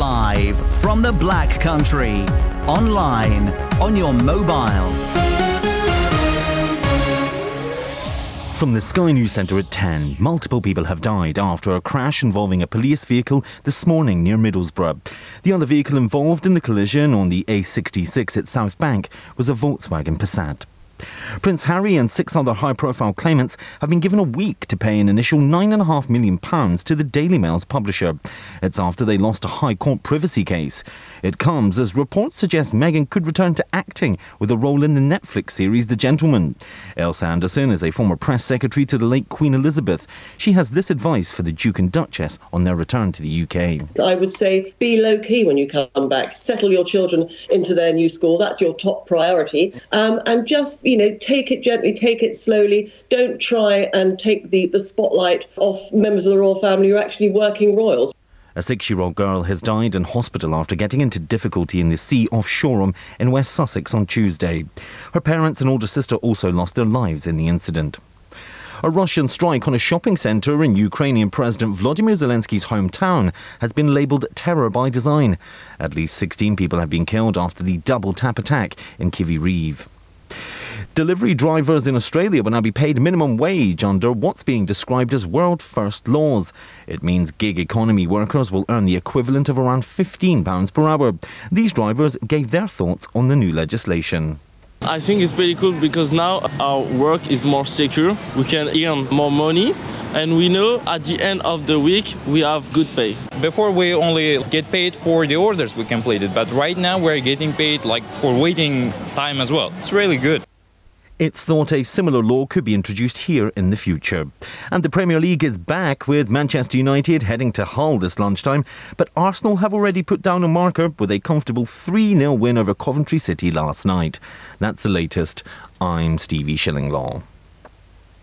Live from the Black Country. Online, on your mobile. From the Sky News Centre at 10, multiple people have died after a crash involving a police vehicle this morning near Middlesbrough. The other vehicle involved in the collision on the A66 at South Bank was a Volkswagen Passat. Prince Harry and 6 other high-profile claimants have been given a week to pay an initial £9.5 million to the Daily Mail's publisher. It's after they lost a High Court privacy case. It comes as reports suggest Meghan could return to acting with a role in the Netflix series The Gentleman. Elsa Anderson is a former press secretary to the late Queen Elizabeth. She has this advice for the Duke and Duchess on their return to the UK. I would say be low-key when you come back. Settle your children into their new school. That's your top priority. And just, take it gently, take it slowly. Don't try and take the spotlight off members of the royal family who are actually working royals. A 6-year-old girl has died in hospital after getting into difficulty in the sea off Shoreham in West Sussex on Tuesday. Her parents and older sister also lost their lives in the incident. A Russian strike on a shopping centre in Ukrainian President Volodymyr Zelensky's hometown has been labelled terror by design. At least 16 people have been killed after the double-tap attack in Kryvyi Rih. Delivery drivers in Australia will now be paid minimum wage under what's being described as world-first laws. It means gig economy workers will earn the equivalent of around £15 per hour. These drivers gave their thoughts on the new legislation. I think it's pretty cool because now our work is more secure. We can earn more money and we know at the end of the week we have good pay. Before we only get paid for the orders we completed, but right now we're getting paid for waiting time as well. It's really good. It's thought a similar law could be introduced here in the future. And the Premier League is back with Manchester United heading to Hull this lunchtime. But Arsenal have already put down a marker with a comfortable 3-0 win over Coventry City last night. That's the latest. I'm Stevie Shillinglaw.